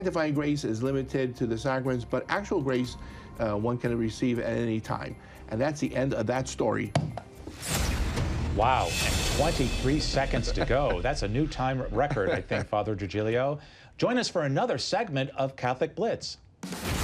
Divine grace is limited to the sacraments, but actual grace one can receive at any time. And that's the end of that story. Wow, and 23 seconds to go. That's a new time record, I think, Father Trigilio. Join us for another segment of Catholic Blitz.